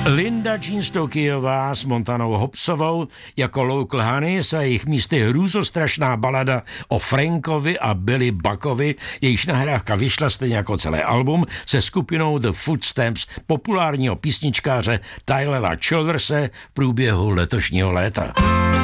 Linda Jean Stokeyová s Montanou Hobsovou jako Local Honeys a jejich místy hrůzostrašná balada o Frankovi a Billy Buckovi, jejíž nahrávka vyšla stejně jako celé album se skupinou The Footsteps populárního písničkáře Tylera Childerse v průběhu letošního léta.